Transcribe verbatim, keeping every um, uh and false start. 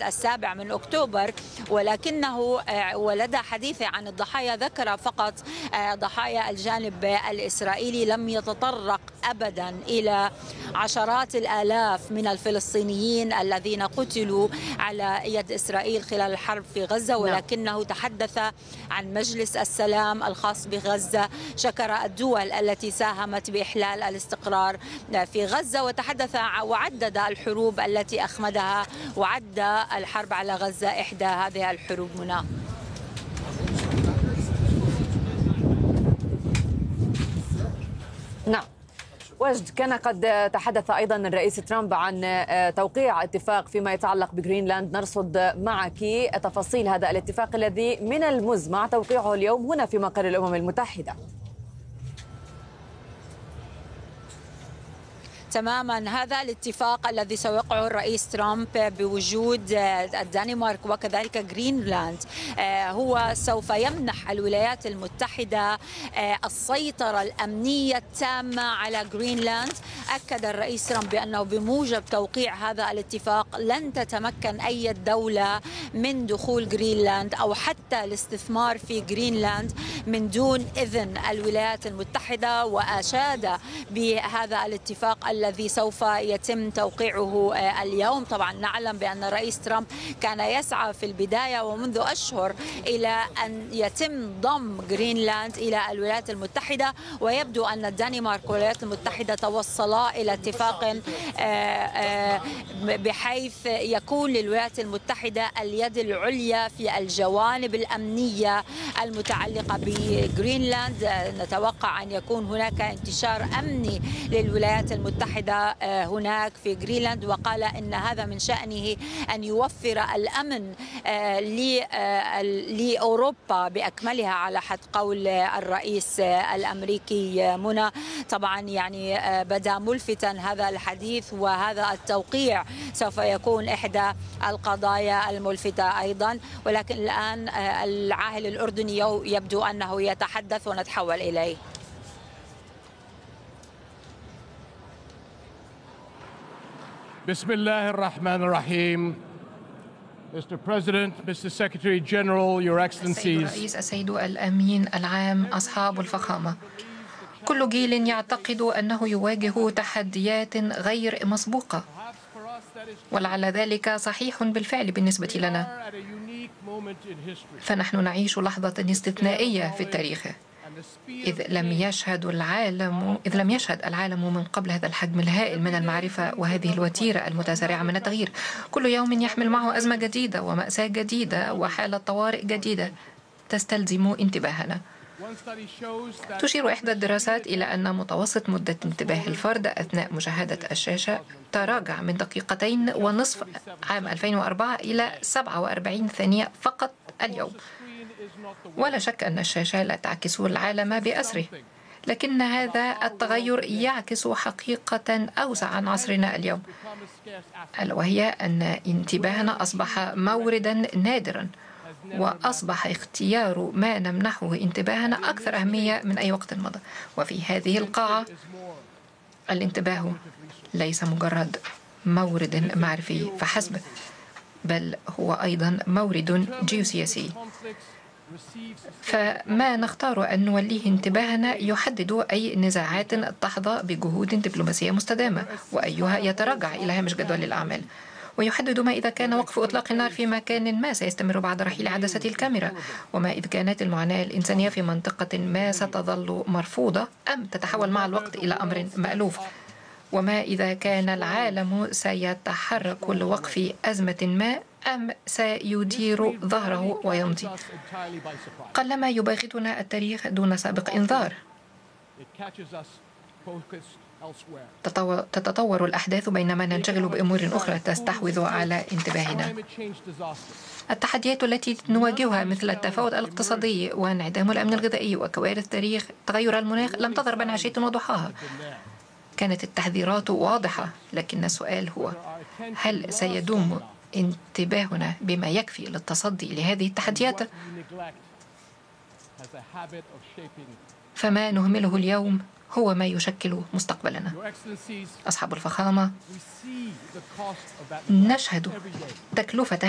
السابع من أكتوبر، ولكنه ولدى حديثه عن الضحايا ذكر فقط ضحايا الجانب الإسرائيلي، لم يتطرق أبدا إلى عشرات الآلاف من الفلسطينيين الذين قتلوا على يد إسرائيل خلال الحرب في غزة، ولكنه تحدث عن مجلس السلام الخاص بغزة، شكر الدول التي ساهمت بإحلال الاستقرار في غزة، وتحدث وعدد الحروب التي أخمدها، وعد الحرب على غزة إحدى هذه الحروب. منى. نعم وجد، كان قد تحدث أيضا الرئيس ترامب عن توقيع اتفاق فيما يتعلق بجرينلاند. نرصد معك تفاصيل هذا الاتفاق الذي من المزمع توقيعه اليوم هنا في مقر الأمم المتحدة. تماما، هذا الاتفاق الذي سيوقعه الرئيس ترامب بوجود الدنمارك وكذلك جرينلاند هو سوف يمنح الولايات المتحدة السيطرة الأمنية التامة على جرينلاند. أكد الرئيس ترامب بأنه بموجب توقيع هذا الاتفاق لن تتمكن أي دولة من دخول جرينلاند أو حتى الاستثمار في جرينلاند من دون إذن الولايات المتحدة، وأشاد بهذا الاتفاق الذي سوف يتم توقيعه اليوم. طبعا نعلم بأن الرئيس ترامب كان يسعى في البداية ومنذ أشهر إلى أن يتم ضم جرينلاند إلى الولايات المتحدة، ويبدو أن الدنمارك والولايات المتحدة توصلا إلى اتفاق بحيث يكون للولايات المتحدة اليد العليا في الجوانب الأمنية المتعلقة بجرينلاند. نتوقع أن يكون هناك انتشار أمني للولايات المتحدة هناك في جرينلاند، وقال إن هذا من شأنه أن يوفر الأمن لأوروبا بأكملها على حد قول الرئيس الأمريكي. منى، طبعا يعني بدا ملفتا هذا الحديث، وهذا التوقيع سوف يكون إحدى القضايا الملفتة أيضا، ولكن الآن العاهل الأردني يبدو أنه يتحدث ونتحول إليه. بسم الله الرحمن الرحيم. Mister President, Mister Secretary General, Your Excellencies. السيد الرئيس، السيد الأمين العام، أصحاب الفخامة، كل جيل يعتقد أنه يواجه تحديات غير مسبوقة، ولعل ذلك صحيح بالفعل بالنسبة لنا، فنحن نعيش لحظة استثنائية في التاريخ، إذ لم يشهد العالم إذ لم يشهد العالم من قبل هذا الحجم الهائل من المعرفة وهذه الوتيرة المتسارعة من التغيير. كل يوم يحمل معه أزمة جديدة ومأساة جديدة وحالة طوارئ جديدة تستلزم انتباهنا. تشير إحدى الدراسات إلى أن متوسط مدة انتباه الفرد أثناء مشاهدة الشاشة تراجع من دقيقتين ونصف عام ألفين وأربعة إلى سبعة وأربعين ثانية فقط اليوم. ولا شك أن الشاشة لا تعكس العالم بأسره، لكن هذا التغير يعكس حقيقة أوسع عن عصرنا اليوم، ألا وهي أن انتباهنا أصبح موردا نادرا، وأصبح اختيار ما نمنحه انتباهنا أكثر أهمية من أي وقت مضى. وفي هذه القاعة الانتباه ليس مجرد مورد معرفي فحسب، بل هو أيضا مورد جيوسياسي، فما نختار أن نوليه انتباهنا يحدد أي نزاعات تحظى بجهود دبلوماسية مستدامة، وأيها يتراجع إلى هامش جدول الأعمال، ويحدد ما إذا كان وقف إطلاق النار في مكان ما سيستمر بعد رحيل عدسة الكاميرا، وما إذا كانت المعاناة الإنسانية في منطقة ما ستظل مرفوضة أم تتحول مع الوقت إلى أمر مألوف، وما إذا كان العالم سيتحرك لوقف أزمة ما أم سيدير ظهره ويمضي. قلما يباغتنا التاريخ دون سابق إنذار. تتطور الأحداث بينما ننشغل بأمور أخرى تستحوذ على انتباهنا. التحديات التي نواجهها مثل التفاوت الاقتصادي وانعدام الأمن الغذائي وكوارث تاريخ تغير المناخ لم تظهر بين عشية وضحاها. كانت التحذيرات واضحة، لكن السؤال هو: هل سيدوم انتباهنا بما يكفي للتصدي لهذه التحديات؟ فما نهمله اليوم هو ما يشكل مستقبلنا. أصحاب الفخامة، نشهد تكلفة